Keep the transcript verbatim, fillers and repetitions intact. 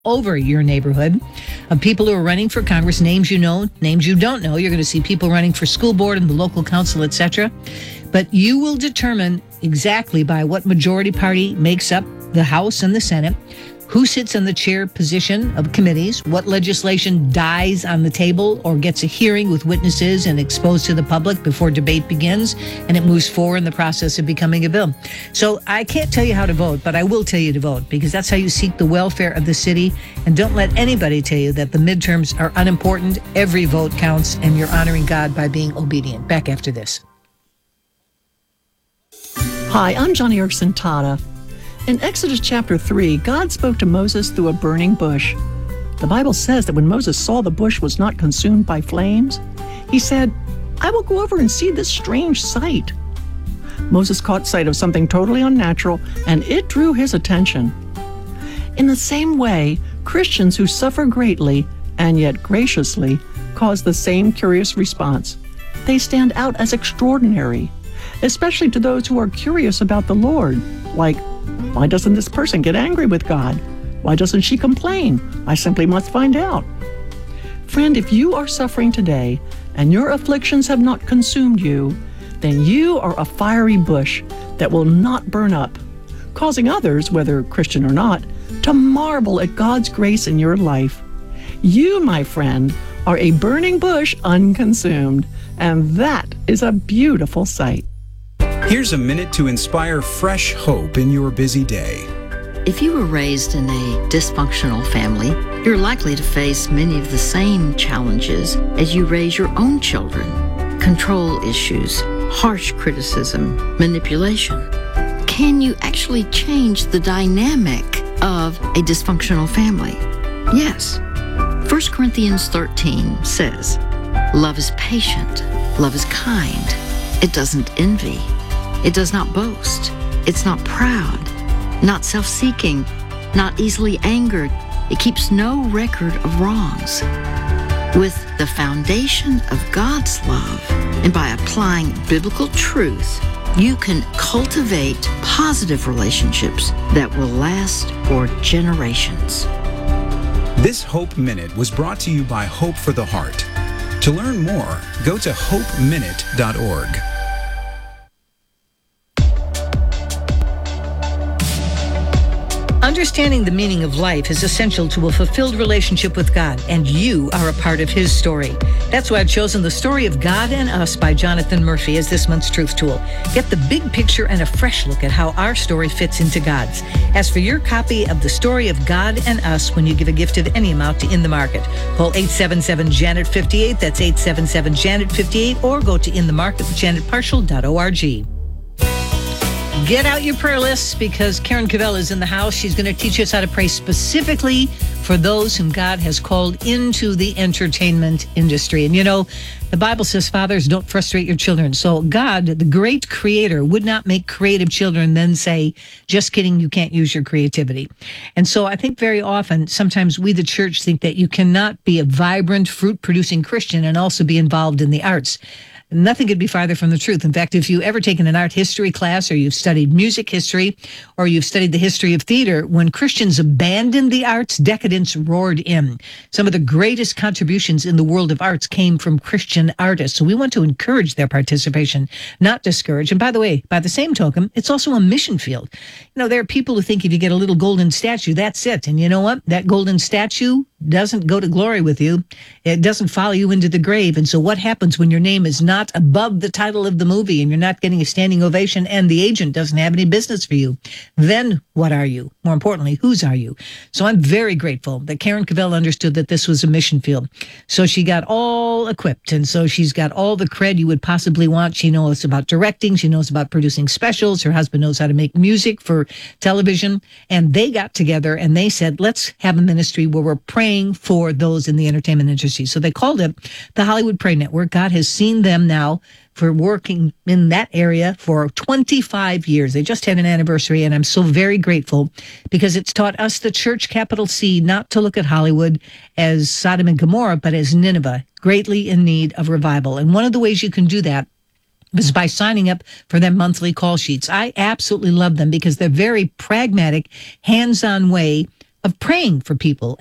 over your neighborhood of people who are running for Congress, names you know, names you don't know. You're going to see people running for school board and the local council, et cetera. But you will determine exactly by what majority party makes up the House and the Senate, who sits in the chair position of committees, what legislation dies on the table or gets a hearing with witnesses and exposed to the public before debate begins, and it moves forward in the process of becoming a bill. So I can't tell you how to vote, but I will tell you to vote, because that's how you seek the welfare of the city. And don't let anybody tell you that the midterms are unimportant. Every vote counts, and you're honoring God by being obedient. Back after this. Hi, I'm Johnny Erickson Tata. In Exodus chapter three, God spoke to Moses through a burning bush. The Bible says that when Moses saw the bush was not consumed by flames, he said, "I will go over and see this strange sight." Moses caught sight of something totally unnatural, and it drew his attention. In the same way, Christians who suffer greatly and yet graciously cause the same curious response. They stand out as extraordinary, especially to those who are curious about the Lord, like, why doesn't this person get angry with God? Why doesn't she complain? I simply must find out. Friend, if you are suffering today and your afflictions have not consumed you, then you are a fiery bush that will not burn up, causing others, whether Christian or not, to marvel at God's grace in your life. You, my friend, are a burning bush unconsumed, and that is a beautiful sight. Here's a minute to inspire fresh hope in your busy day. If you were raised in a dysfunctional family, you're likely to face many of the same challenges as you raise your own children. Control issues, harsh criticism, manipulation. Can you actually change the dynamic of a dysfunctional family? Yes. First Corinthians thirteen says, "Love is patient, love is kind, it doesn't envy. It does not boast. It's not proud, not self-seeking, not easily angered. It keeps no record of wrongs." With the foundation of God's love and by applying biblical truth, you can cultivate positive relationships that will last for generations. This Hope Minute was brought to you by Hope for the Heart. To learn more, go to hope minute dot org. Understanding the meaning of life is essential to a fulfilled relationship with God, and you are a part of His story. That's why I've chosen The Story of God and Us by Jonathan Murphy as this month's Truth Tool. Get the big picture and a fresh look at how our story fits into God's. Ask for your copy of The Story of God and Us when you give a gift of any amount to In the Market. Call eight seven seven, Janet fifty-eight, that's eight seven seven, Janet fifty-eight, or go to in the market with janet partial dot org. Get out your prayer lists, because Karen Cavell is in the house. She's going to teach us how to pray specifically for those whom God has called into the entertainment industry. And you know, the Bible says, fathers, don't frustrate your children. So God, the great creator, would not make creative children and then say, just kidding, you can't use your creativity. And so I think very often, sometimes we, the church, think that you cannot be a vibrant, fruit-producing Christian and also be involved in the arts. Nothing could be farther from the truth. In fact, if you've ever taken an art history class, or you've studied music history, or you've studied the history of theater, when Christians abandoned the arts, decadence roared in. Some of the greatest contributions in the world of arts came from Christian artists. So we want to encourage their participation, not discourage. And by the way, by the same token, it's also a mission field. You know, there are people who think if you get a little golden statue, that's it. And you know what? That golden statue doesn't go to glory with you. It doesn't follow you into the grave. And so what happens when your name is not above the title of the movie and you're not getting a standing ovation and the agent doesn't have any business for you? Then what are you? More importantly, whose are you? So I'm very grateful that Karen Cavell understood that this was a mission field. So she got all equipped. And so she's got all the cred you would possibly want. She knows about directing. She knows about producing specials. Her husband knows how to make music for television. And they got together and they said, let's have a ministry where we're praying for those in the entertainment industry. So they called it the Hollywood Pray Network. God has seen them now for working in that area for twenty-five years. They just had an anniversary, and I'm so very grateful because it's taught us, the church, capital C, not to look at Hollywood as Sodom and Gomorrah, but as Nineveh, greatly in need of revival. And one of the ways you can do that is by signing up for their monthly call sheets. I absolutely love them because they're very pragmatic, hands-on way of praying for people